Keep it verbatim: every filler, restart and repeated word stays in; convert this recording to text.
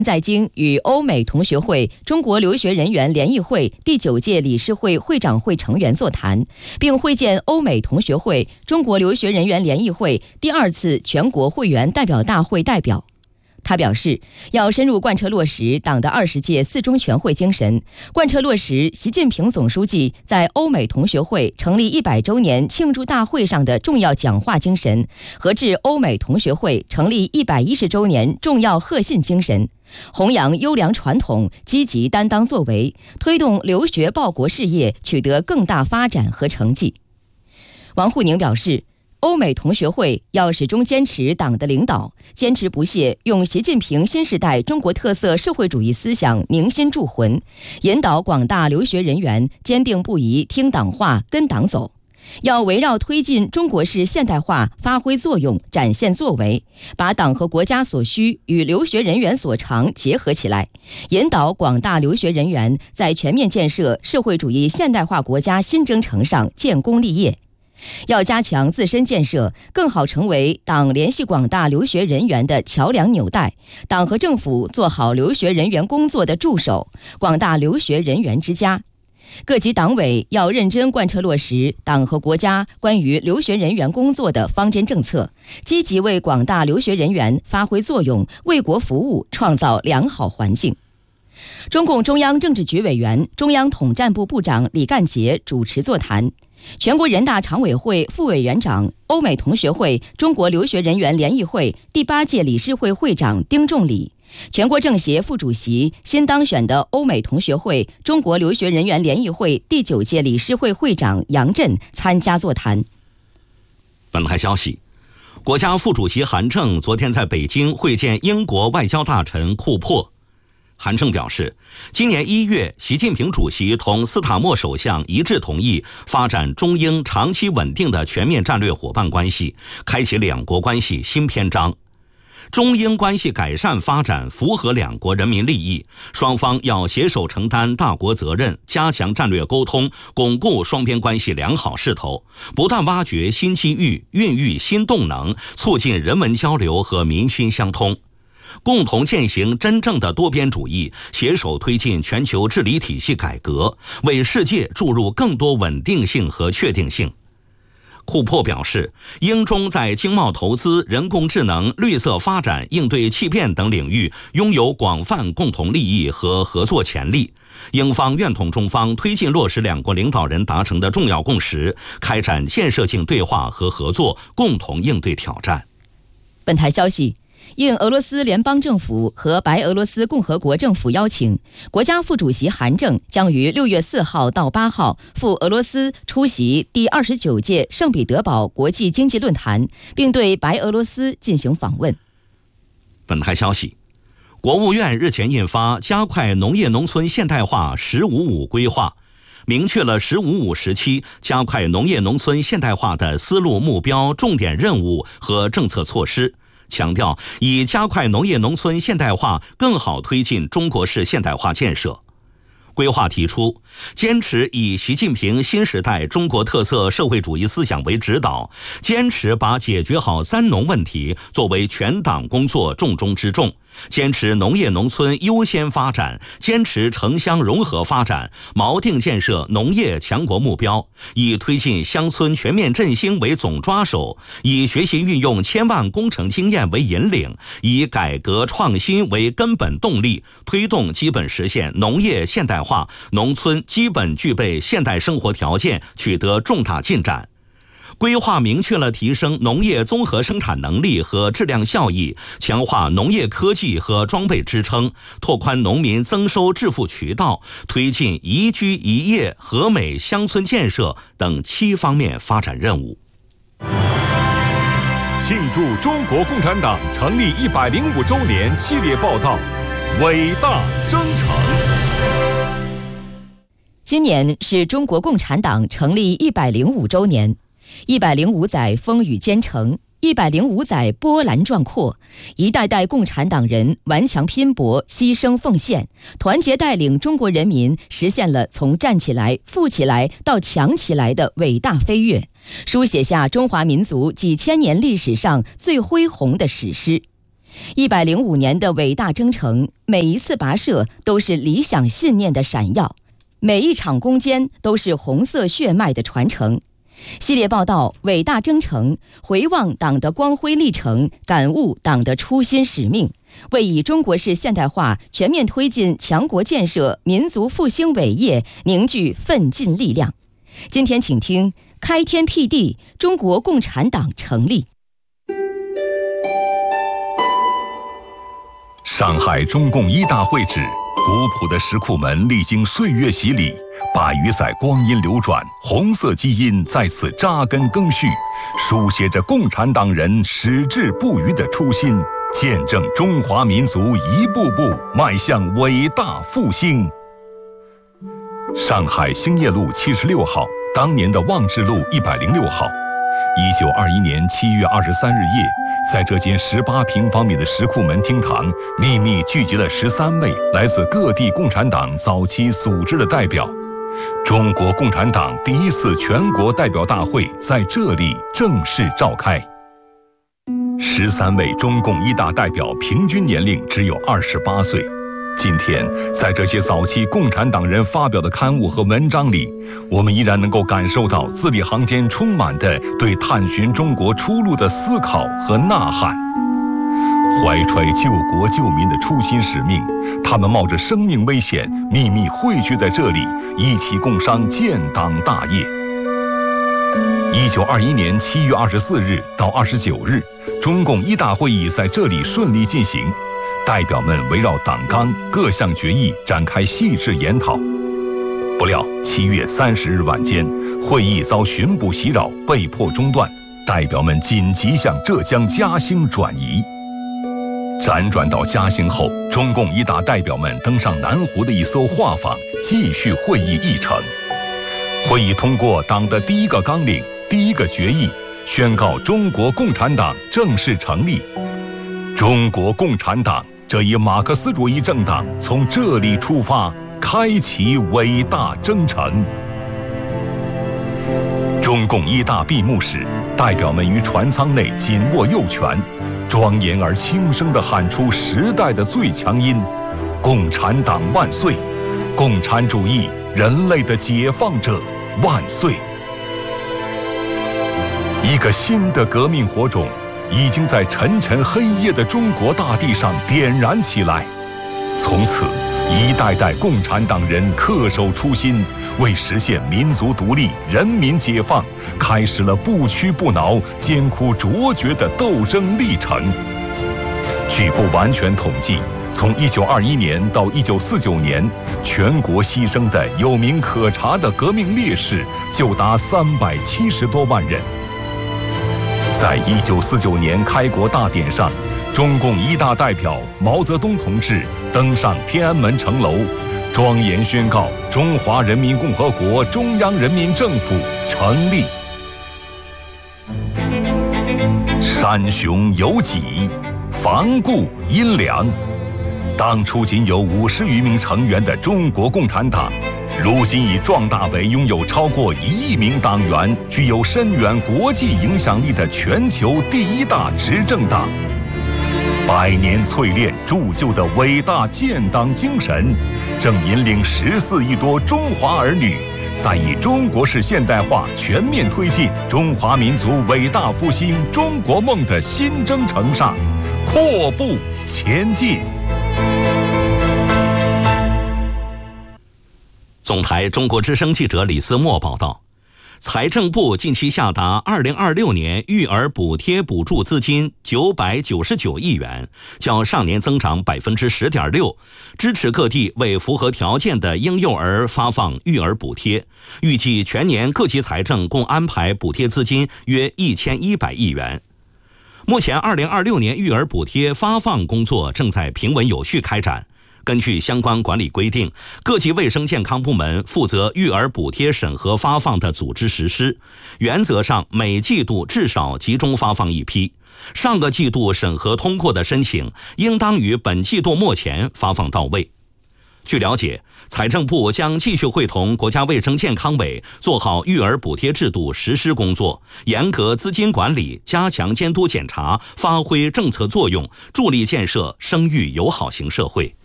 在京与欧美同学会中国留学人员联谊会第九届理事会会长会成员座谈，并会见欧美同学会中国留学人员联谊会第二次全国会员代表大会代表。他表示，要深入贯彻落实党的二十届四中全会精神，贯彻落实习近平总书记在欧美同学会成立一百周年庆祝大会上的重要讲话精神和致欧美同学会成立一百一十周年重要贺信精神，弘扬优良传统，积极担当作为，推动留学报国事业取得更大发展和成绩。王沪宁表示，欧美同学会要始终坚持党的领导，坚持不懈用习近平新时代中国特色社会主义思想铭心铸魂，引导广大留学人员坚定不移听党话跟党走。要围绕推进中国式现代化发挥作用，展现作为，把党和国家所需与留学人员所长结合起来，引导广大留学人员在全面建设社会主义现代化国家新征程上建功立业。要加强自身建设，更好成为党联系广大留学人员的桥梁纽带，党和政府做好留学人员工作的助手，广大留学人员之家。各级党委要认真贯彻落实党和国家关于留学人员工作的方针政策，积极为广大留学人员发挥作用，为国服务创造良好环境。中共中央政治局委员、中央统战部部长李干杰主持座谈。全国人大常委会副委员长、欧美同学会中国留学人员联谊会第八届理事会会长丁仲礼，全国政协副主席、新当选的欧美同学会中国留学人员联谊会第九届理事会会长杨震参加座谈。 本台消息，国家副主席韩正昨天在北京会见英国外交大臣库珀。韩正表示，今年一月，习近平主席同斯塔默首相一致同意发展中英长期稳定的全面战略伙伴关系，开启两国关系新篇章。中英关系改善发展符合两国人民利益，双方要携手承担大国责任，加强战略沟通，巩固双边关系良好势头，不断挖掘新机遇，孕育新动能，促进人文交流和民心相通，共同践行真正的多边主义，携手推进全球治理体系改革，为世界注入更多稳定性和确定性。库珀表示，英中在经贸投资、人工智能、绿色发展、应对气变等领域拥有广泛共同利益和合作潜力。英方愿同中方推进落实两国领导人达成的重要共识，开展建设性对话和合作，共同应对挑战。 本台消息，应俄罗斯联邦政府和白俄罗斯共和国政府邀请，国家副主席韩正将于六月四号到八号赴俄罗斯出席第二十九届圣彼得堡国际经济论坛，并对白俄罗斯进行访问。 本台消息，国务院日前印发加快农业农村现代化“十五五”规划，明确了“十五五”时期加快农业农村现代化的思路、目标、重点任务和政策措施，强调以加快农业农村现代化更好推进中国式现代化建设。规划提出，坚持以习近平新时代中国特色社会主义思想为指导，坚持把解决好三农问题作为全党工作重中之重，坚持农业农村优先发展，坚持城乡融合发展，锚定建设农业强国目标，以推进乡村全面振兴为总抓手，以学习运用千万工程经验为引领，以改革创新为根本动力，推动基本实现农业现代化，农村基本具备现代生活条件取得重大进展。规划明确了提升农业综合生产能力和质量效益，强化农业科技和装备支撑，拓宽农民增收致富渠道，推进宜居宜业和美乡村建设等七方面发展任务。 庆祝中国共产党成立一百零五周年系列报道，伟大征程。 今年是中国共产党成立一百零五周年。一百零五载风雨兼程，一百零五载波澜壮阔，一代代共产党人顽强拼搏、牺牲奉献，团结带领中国人民实现了从站起来、富起来到强起来的伟大飞跃，书写下中华民族几千年历史上最恢宏的史诗。 一百零五年的伟大征程，每一次跋涉都是理想信念的闪耀，每一场攻坚都是红色血脉的传承。系列报道《伟大征程》，回望党的光辉历程，感悟党的初心使命，为以中国式现代化全面推进强国建设、民族复兴伟业凝聚奋进力量。今天请听开天辟地，中国共产党成立。 上海中共一大会址，古朴的石库门历经岁月洗礼，百余载光阴流转，红色基因在此扎根更续，书写着共产党人矢志不渝的初心，见证中华民族一步步迈向伟大复兴。上海兴业路七十六号，当年的望志路一百零六号。一九二一年七月二十三日夜，在这间十八平方米的石库门厅堂，秘密聚集了十三位来自各地共产党早期组织的代表。中国共产党第一次全国代表大会在这里正式召开。十三位中共一大代表平均年龄只有二十八岁。今天，在这些早期共产党人发表的刊物和文章里，我们依然能够感受到字里行间充满的对探寻中国出路的思考和呐喊。怀揣救国救民的初心使命，他们冒着生命危险，秘密汇聚在这里，一起共商建党大业。一九二一年七月二十四日到二十九日，中共一大会议在这里顺利进行。代表们围绕党纲各项决议展开细致研讨。不料七月三十日晚间，会议遭巡捕袭扰，被迫中断，代表们紧急向浙江嘉兴转移。辗转到嘉兴后，中共一大代表们登上南湖的一艘画舫，继续会议议程。会议通过党的第一个纲领、第一个决议，宣告中国共产党正式成立。中国共产党这一马克思主义政党从这里出发，开启伟大征程。中共一大闭幕时，代表们于船舱内紧握右拳，庄严而轻声地喊出时代的最强音：共产党万岁！共产主义，人类的解放者万岁！一个新的革命火种已经在沉沉黑夜的中国大地上点燃起来。从此，一代代共产党人恪守初心，为实现民族独立、人民解放，开始了不屈不挠、艰苦卓绝的斗争历程。据不完全统计，从一九二一年到一九四九年，全国牺牲的有名可查的革命烈士就达三百七十多万人。在一九四九年开国大典上，中共一大代表毛泽东同志登上天安门城楼，庄严宣告中华人民共和国中央人民政府成立。山雄有脊，房固阴凉。当初仅有五十余名成员的中国共产党，如今已壮大为拥有超过一亿名党员、具有深远国际影响力的全球第一大执政党。百年淬炼铸就的伟大建党精神，正引领十四亿多中华儿女，在以中国式现代化全面推进中华民族伟大复兴中国梦的新征程上阔步前进。 总台中国之声记者李思墨报道，财政部近期下达二零二六年育儿补贴补助资金九百九十九亿元，较上年增长百分之十点六，支持各地为符合条件的婴幼儿发放育儿补贴。预计全年各级财政共安排补贴资金约一千一百亿元。目前二零二六年育儿补贴发放工作正在平稳有序开展。根据相关管理规定，各级卫生健康部门负责育儿补贴审核发放的组织实施，原则上每季度至少集中发放一批。上个季度审核通过的申请，应当于本季度末前发放到位。 据了解，财政部将继续会同国家卫生健康委做好育儿补贴制度实施工作，严格资金管理，加强监督检查，发挥政策作用，助力建设生育友好型社会。